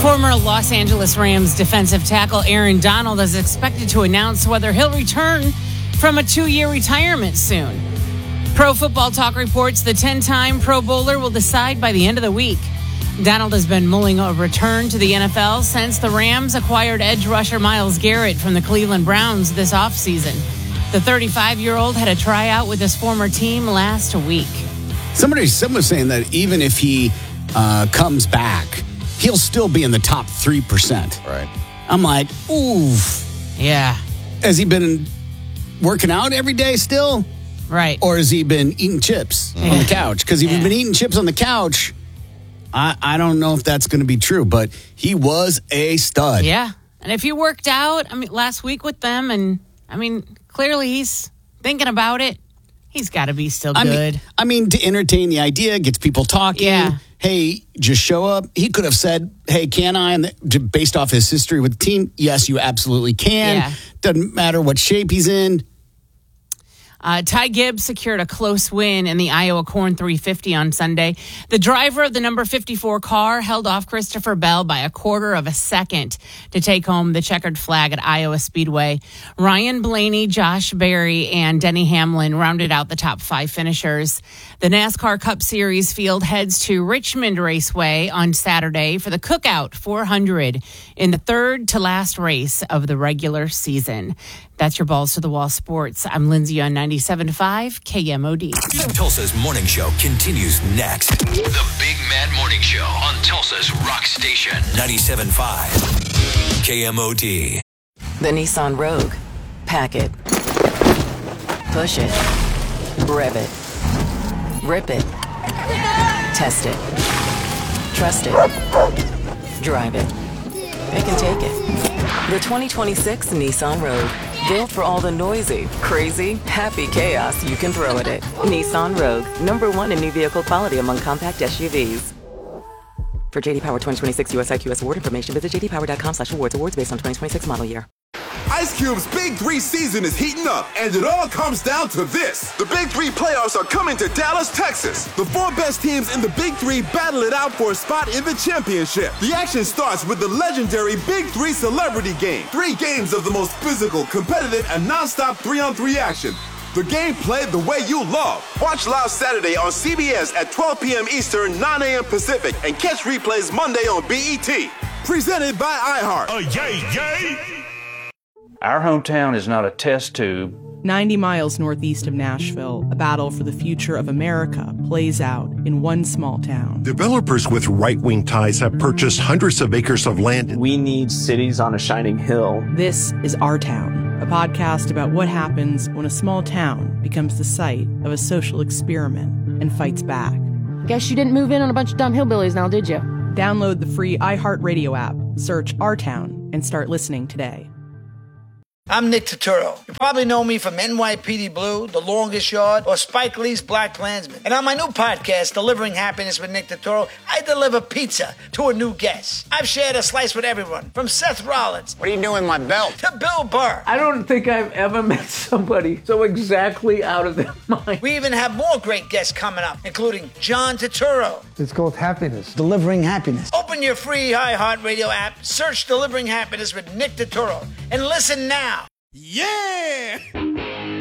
Former Los Angeles Rams defensive tackle Aaron Donald is expected to announce whether he'll return from a 2-year retirement soon. Pro Football Talk reports the 10-time Pro Bowler will decide by the end of the week. Donald has been mulling a return to the NFL since the Rams acquired edge rusher Myles Garrett from the Cleveland Browns this offseason. The 35-year-old had a tryout with his former team last week. Someone was saying that even if he comes back, he'll still be in the top 3%. Right. I'm like, oof. Yeah. Has he been working out every day still? Right. Or has he been eating chips on the couch? Because if you've been eating chips on the couch, I don't know if that's going to be true, but he was a stud. Yeah. And if he worked out, last week with them, and, clearly he's thinking about it. He's got to be still good. To entertain the idea, gets people talking. Yeah. Hey, just show up. He could have said, hey, can I? And based off his history with the team, yes, you absolutely can. Yeah. Doesn't matter what shape he's in. Ty Gibbs secured a close win in the Iowa Corn 350 on Sunday. The driver of the number 54 car held off Christopher Bell by a quarter of a second to take home the checkered flag at Iowa Speedway. Ryan Blaney, Josh Berry, and Denny Hamlin rounded out the top 5 finishers. The NASCAR Cup Series field heads to Richmond Raceway on Saturday for the Cookout 400 in the third to last race of the regular season. That's your Balls to the Wall Sports. I'm Lindsay on 97.5 KMOD. Tulsa's Morning Show continues next. The Big Mad Morning Show on Tulsa's Rock Station. 97.5 KMOD. The Nissan Rogue. Pack it. Push it. Rev it. Rip it. Test it. Trust it. Drive it. It can take it. The 2026 Nissan Rogue. Built for all the noisy, crazy, happy chaos you can throw at it. Nissan Rogue. #1 in new vehicle quality among compact SUVs. For JD Power 2026 US IQS award information, visit jdpower.com/awards. Awards based on 2026 model year. Ice Cube's Big 3 season is heating up, and it all comes down to this. The Big 3 playoffs are coming to Dallas, Texas. The 4 best teams in the Big 3 battle it out for a spot in the championship. The action starts with the legendary Big 3 Celebrity Game. 3 games of the most physical, competitive, and non-stop 3-on-3 action. The game played the way you love. Watch live Saturday on CBS at 12 p.m. Eastern, 9 a.m. Pacific, and catch replays Monday on BET. Presented by iHeart. Yay! Our hometown is not a test tube. 90 miles northeast of Nashville, a battle for the future of America plays out in one small town. Developers with right-wing ties have purchased hundreds of acres of land. We need cities on a shining hill. This is Our Town, a podcast about what happens when a small town becomes the site of a social experiment and fights back. Guess you didn't move in on a bunch of dumb hillbillies now, did you? Download the free iHeartRadio app, search Our Town, and start listening today. I'm Nick Turturro. You probably know me from NYPD Blue, The Longest Yard, or Spike Lee's Black Klansman. And on my new podcast, Delivering Happiness with Nick Turturro, I deliver pizza to a new guest. I've shared a slice with everyone, from Seth Rollins. What are you doing with my belt? To Bill Burr. I don't think I've ever met somebody so exactly out of their mind. We even have more great guests coming up, including John Turturro. It's called Happiness. Delivering Happiness. Open your free iHeartRadio app, search Delivering Happiness with Nick Turturro, and listen now. Yeah!